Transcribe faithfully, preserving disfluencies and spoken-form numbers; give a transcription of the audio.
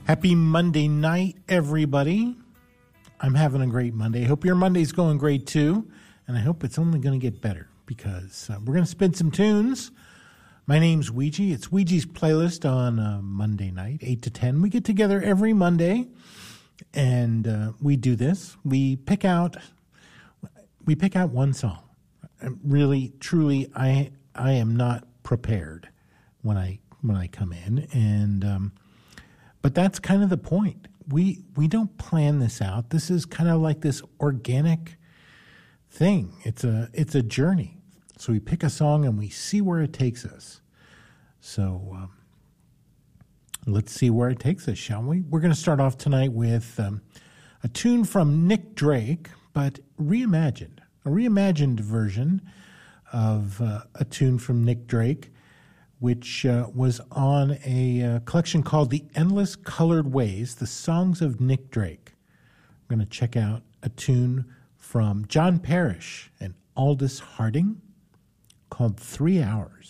Happy Monday night, everybody. I'm having a great Monday. I hope your Monday's going great, too. And I hope it's only going to get better because uh, we're going to spin some tunes. My name's Ouija. It's Ouija's Playlist on uh, Monday night, eight to ten. We get together every Monday, and uh, we do this. We pick out we pick out one song. Really, truly, I I am not prepared when I when I come in, and um, but that's kind of the point. We we don't plan this out. This is kind of like this organic thing. It's a it's a journey. So we pick a song and we see where it takes us. So um, let's see where it takes us, shall we? We're going to start off tonight with um, a tune from Nick Drake, but reimagined, a reimagined version of uh, a tune from Nick Drake, which uh, was on a uh, collection called The Endless Colored Ways, The Songs of Nick Drake. We're going to check out a tune from John Parrish and Aldous Harding called Three Hours.